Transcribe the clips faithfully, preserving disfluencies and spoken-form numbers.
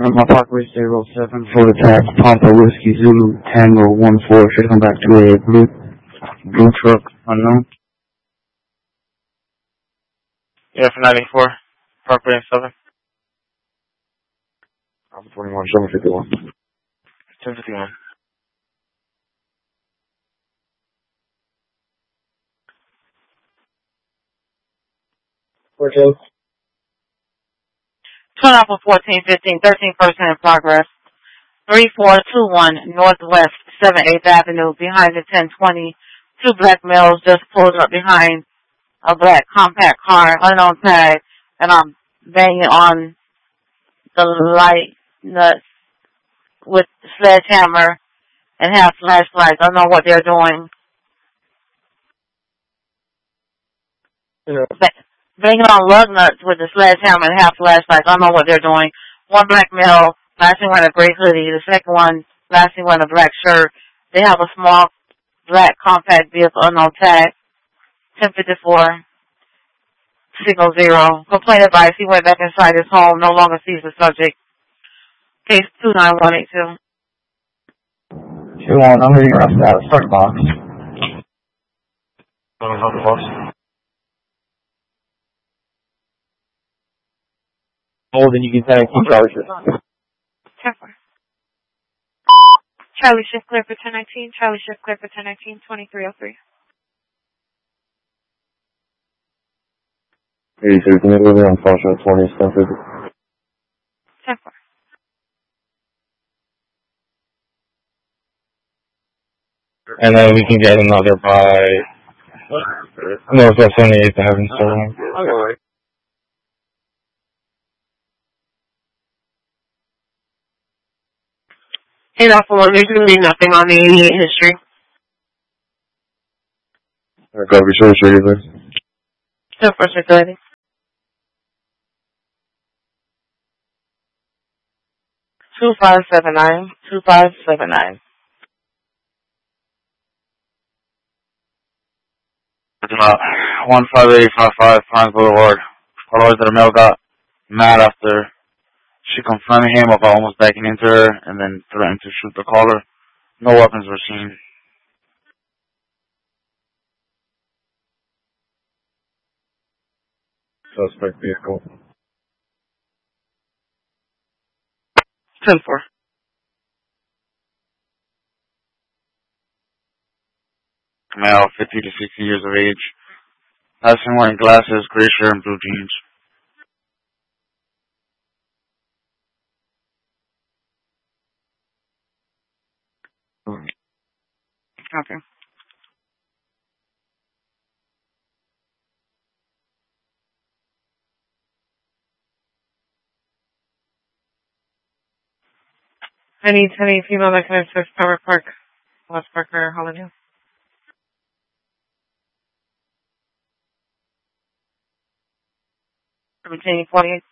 my Parkway zero seven, full attack, Papa Whiskey Zulu, Tango one four, should come back to a blue, blue truck, unknown. Yeah, for ninety-four, Parkway seven. Alpha twenty-one, seven fifty-one. ten fifty-one. fourteen. Turn off of fourteen fifteen, thirteen percent in progress. three four two one Northwest seven eighth Avenue, behind the ten twenty. Two black males just pulled up behind a black compact car, unknown tag, and I'm banging on the light nuts with the sledgehammer and have flashlights. I don't know what they're doing. Yeah. Ba- banging on lug nuts with the sledgehammer and have flashlights. I don't know what they're doing. One black male, last thing wearing a gray hoodie. The second one, last thing wearing a black shirt. They have a small black compact vehicle, unknown tag. ten fifty-four, signal zero. Complaint advice, he went back inside his home, no longer sees the subject. Case two nine one eight two. two one, I'm reading around that start box. Let me help the boss. Hold and you can tag two charges. ten four. Charlie shift clear for ten nineteen. Charlie shift clear for ten nineteen, twenty-three oh three. eighty-three, can you go on function twenty, ten fifty? ten four. And then we can get another by Northwest seventy-eighth Avenue, Sterling. Okay. Hey, that's the one. There's going to be nothing on the eighty-eight history. Gotta be sure to show you this. So for circulating. Two five seven nine. Two five seven nine. Uh, one five eight five five Pines Boulevard. Otherwise, the male got mad after she confronted him about almost backing into her and then threatened to shoot the caller. No weapons were seen. Suspect vehicle. ten four. Male, fifty to sixty years of age. Last seen wearing glasses, gray shirt, and blue jeans. Okay. Any, any female that can access Power Park, West Park, or Holiday? seventeen forty-eight.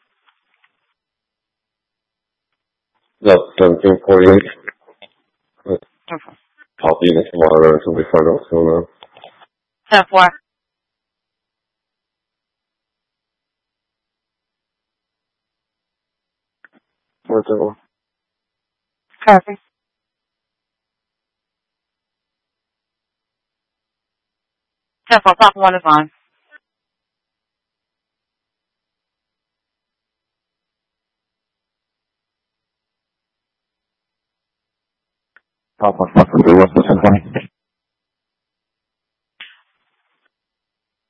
No, seventeen forty-eight. Okay. Top units monitor until we find out what's going on. ten four. Where's that one? Copy. ten four. Pop one is on. Top one, fuck with the what's the ten twenty?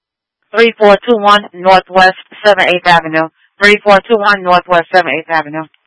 three four two one Northwest seven eighth Avenue. three four two one Northwest seven eighth Avenue.